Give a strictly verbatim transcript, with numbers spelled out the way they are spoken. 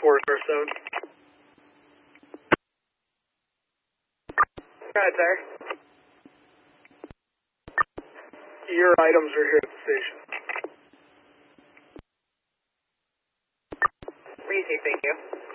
four or so. Go ahead, sir. Your items are here at the station. Received, thank you.